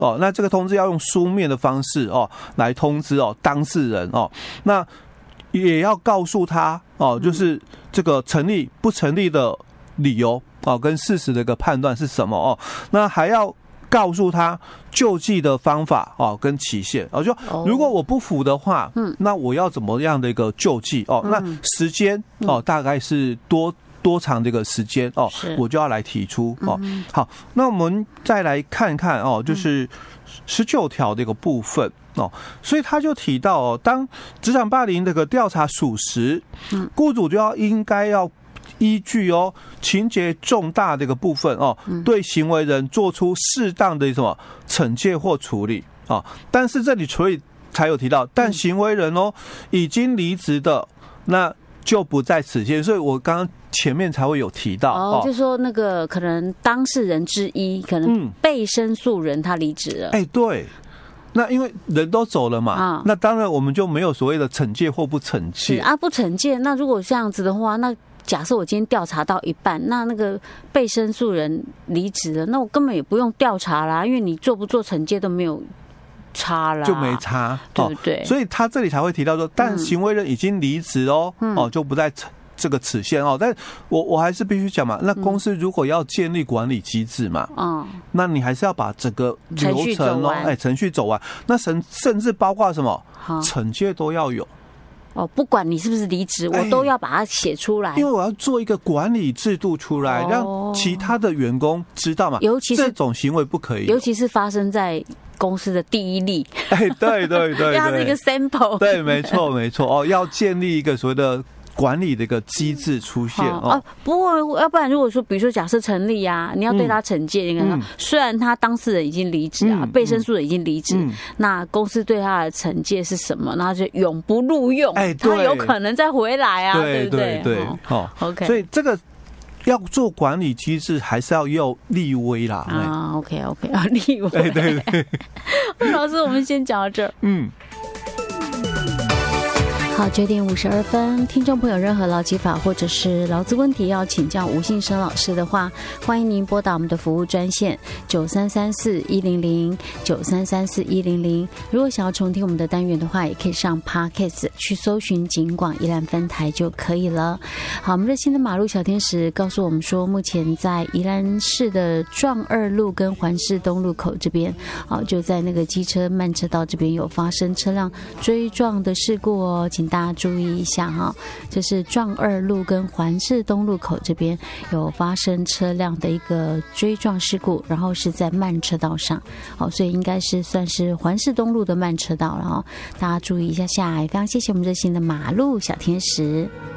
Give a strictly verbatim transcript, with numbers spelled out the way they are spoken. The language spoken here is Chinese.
哦，那这个通知要用书面的方式哦来通知哦当事人哦，那也要告诉他哦，就是这个成立不成立的理由哦跟事实的一个判断是什么哦，那还要告诉他救济的方法哦跟期限哦，就如果我不服的话，嗯，那我要怎么样的一个救济哦？那时间哦大概是多多长的一个时间哦，我就要来提出哦。好，那我们再来看看哦，就是十九条的一个部分哦，所以他就提到哦，当职场霸凌这个调查属实，雇主就要应该要依据哦情节重大的一个部分哦，对行为人做出适当的什么惩戒或处理啊。但是这里处理才有提到，但行为人哦已经离职的，那就不在此限。所以我刚刚前面才会有提到哦，就说那个可能当事人之一，可能被申诉人他离职了， 哎、嗯欸，对。那因为人都走了嘛，啊、那当然我们就没有所谓的惩戒或不惩戒啊，不惩戒。那如果这样子的话，那假设我今天调查到一半，那那个被申诉人离职了，那我根本也不用调查啦，因为你做不做惩戒都没有差啦， 就没差， 对不对？ 哦、所以他这里才会提到说，但行为人已经离职哦，嗯、哦就不在这个此限哦。但我我还是必须讲嘛，那公司如果要建立管理机制嘛，嗯，那你还是要把整个流程哦，哎，程序走完。那甚甚至包括什么惩戒都要有。 哦，不管你是不是离职，我都要把它写出来， 因为我要做一个管理制度出来，让其他的员工知道嘛。尤其是这种行为不可以， 尤其是发生在公司的第一例。 哎，对对对，因为它是一个 sample。 对，没错没错哦，要建立一个所谓的管理的一个机制出现哦。 哦，不过要不然如果说，比如说假设成立啊，你要对他惩戒，你看、嗯，虽然他当事人已经离职啊，嗯、被申诉人已经离职、嗯，那公司对他的惩戒是什么？那就永不录用，哎，他有可能再回来啊，对不对？ 对对，哦 ，OK， 所以这个要做管理机制，还是要有立威啦。 啊 ，OK OK， 啊，立威，对对对。老师，我们先讲到这儿。嗯。好，九点五十二分，听众朋友任何劳基法或者是劳资问题要请教吴信生老师的话，欢迎您拨打我们的服务专线九三三四一零零九三三四一零零。如果想要重听我们的单元的话，也可以上 Podcast 去搜寻警广宜兰分台就可以了。好，我们热心的马路小天使告诉我们说，目前在宜兰市的壮二路跟环市东路口这边，好，就在那个机车慢车道这边有发生车辆追撞的事故哦，请大家注意一下哈，这是壮二路跟环市东路口这边有发生车辆的一个追撞事故，然后是在慢车道上，好，所以应该是算是环市东路的慢车道了哈，大家注意一下下。也非常谢谢我们热心的马路小天使。